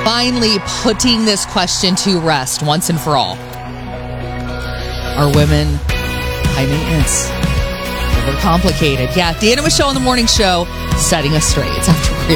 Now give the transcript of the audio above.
finally putting this question to rest once and for all. Are women high maintenance? They're complicated. Yeah, Deanna Michelle in the morning show, setting us straight. It's after